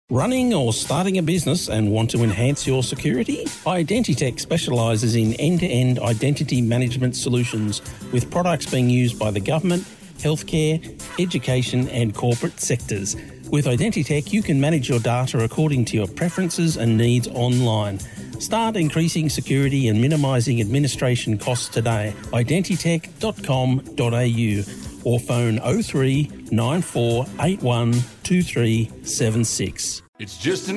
Running or starting a business and want to enhance your security? Identitech specialises in end-to-end identity management solutions with products being used by the government, healthcare, education and corporate sectors. With Identitech, you can manage your data according to your preferences and needs online. Start increasing security and minimising administration costs today. Identitech.com.au or phone 03 9481 2376. It's just